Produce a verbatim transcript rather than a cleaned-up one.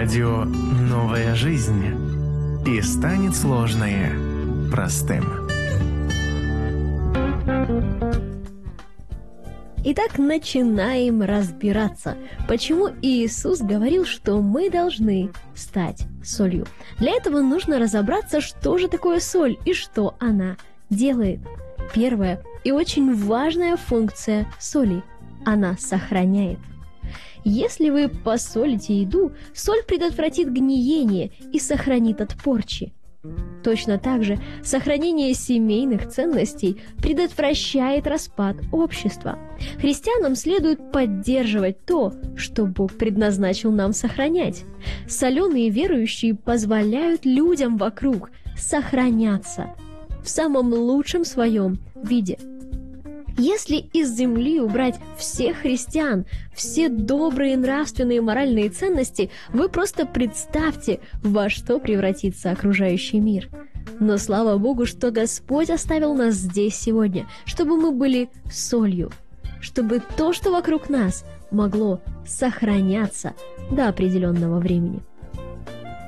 Радио «Новая жизнь». И станет сложное простым. Итак, начинаем разбираться, почему Иисус говорил, что мы должны стать солью. Для этого нужно разобраться, что же такое соль и что она делает. Первая и очень важная функция соли – она сохраняет. Если вы посолите еду, соль предотвратит гниение и сохранит от порчи. Точно так же сохранение семейных ценностей предотвращает распад общества. Христианам следует поддерживать то, что Бог предназначил нам сохранять. Соленые верующие позволяют людям вокруг сохраняться в самом лучшем своем виде. Если из земли убрать всех христиан, все добрые нравственные и моральные ценности, вы просто представьте, во что превратится окружающий мир. Но слава Богу, что Господь оставил нас здесь сегодня, чтобы мы были солью, чтобы то, что вокруг нас, могло сохраняться до определенного времени.